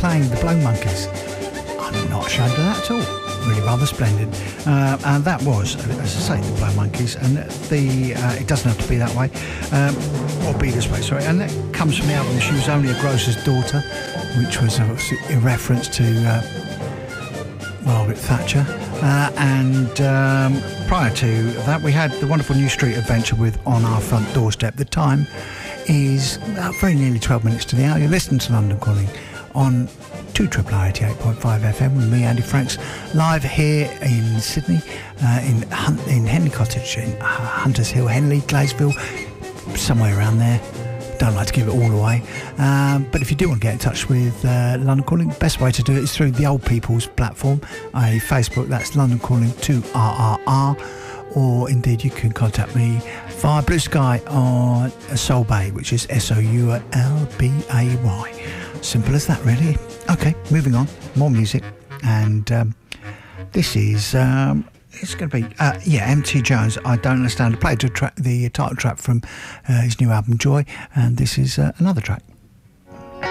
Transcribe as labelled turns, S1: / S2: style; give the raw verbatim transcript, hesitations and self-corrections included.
S1: playing the Blow Monkeys. I'm not ashamed of that at all. Really rather splendid. Uh, and that was, as I say, the Blow Monkeys. And the uh, it doesn't have to be that way, um, or be this way, sorry. And that comes from the album She Was Only a Grocer's Daughter, which was a, a reference to uh, Margaret Thatcher. Uh, and um, prior to that, we had the wonderful New Street Adventure with On Our Front Doorstep. The time is uh, very nearly twelve minutes to the hour. You're listening to London Calling on two triple R eighty-eight point five F M with me, Andy Franks, live here in Sydney, uh, in Hun- in Henley Cottage, in uh, Hunters Hill, Henley, Glaysville, somewhere around there. Don't like to give it all away, um, but if you do want to get in touch with uh, London Calling, the best way to do it is through the Old People's platform, a Facebook. That's London Calling two R R R, or indeed you can contact me via Blue Sky on Soul Bay, which is S O U L B A Y. Simple as that, really. Okay, moving on. More music, and um, this is um, it's going to be uh, yeah, M T Jones. I Don't Understand. I played the, track, the title track from uh, his new album Joy, and this is uh, another track.